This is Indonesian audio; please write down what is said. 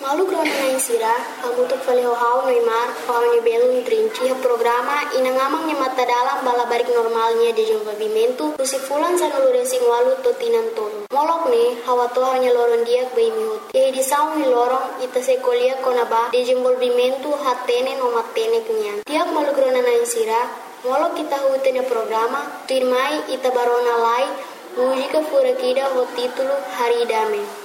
Malu krona na insira, kamu tu fale hau Neymar, hau ni belum trinci ha programa inangamang ni mata dalam bala barik normalnya de desenvolvimento, tusi fulan sa nulure sing walu to tinan tolo. Molok ne, hawa to hanya loron diak bai mihut. Ye di saung ni lorong ita se kolia kona ba desenvolvimento hatene no matene kenyan. Tiak malu krona na insira, molok kita hutene programa, tirmai ita barona lai, música fura kida ho título Haridame.